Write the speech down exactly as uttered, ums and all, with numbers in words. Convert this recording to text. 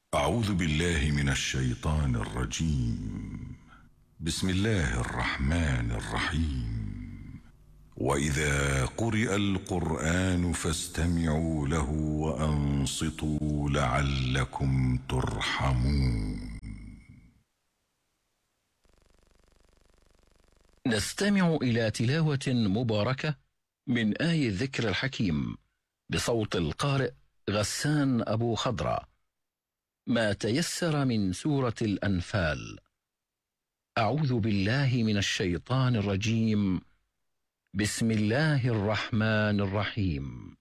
أعوذ بالله من الشيطان الرجيم. بسم الله الرحمن الرحيم. وإذا قرئ القرآن فاستمعوا له وأنصتوا لعلكم ترحمون. نستمع إلى تلاوة مباركة من آي الذكر الحكيم بصوت القارئ غسان أبو خضرة، ما تيسر من سورة الأنفال. أعوذ بالله من الشيطان الرجيم. بسم الله الرحمن الرحيم.